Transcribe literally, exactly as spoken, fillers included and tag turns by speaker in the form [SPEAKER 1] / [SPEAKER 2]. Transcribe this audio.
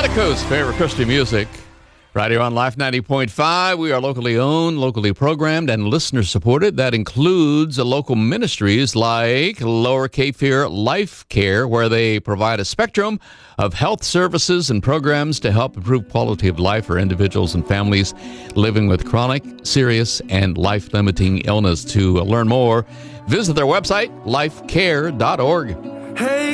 [SPEAKER 1] Zydeco's favorite Christian music. Right here on Life ninety point five, we are locally owned, locally programmed, and listener-supported. That includes local ministries like Lower Cape Fear Life Care, where they provide a spectrum of health services and programs to help improve quality of life for individuals and families living with chronic, serious, and life-limiting illness. To learn more, visit their website, life care dot org.
[SPEAKER 2] Hey.